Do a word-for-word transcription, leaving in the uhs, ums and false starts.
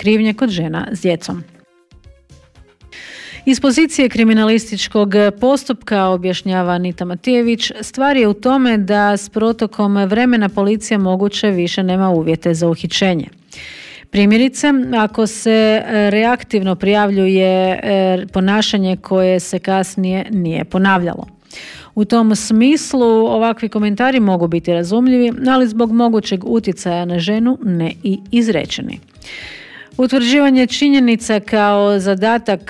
krivnje kod žena s djecom. Iz pozicije kriminalističkog postupka, objašnjava Anita Matijević, stvar je u tome da s protokom vremena policija moguće više nema uvjete za uhićenje. Primjerice, ako se reaktivno prijavljuje ponašanje koje se kasnije nije ponavljalo. U tom smislu ovakvi komentari mogu biti razumljivi, ali zbog mogućeg utjecaja na ženu ne i izrečeni. Utvrđivanje činjenica kao zadatak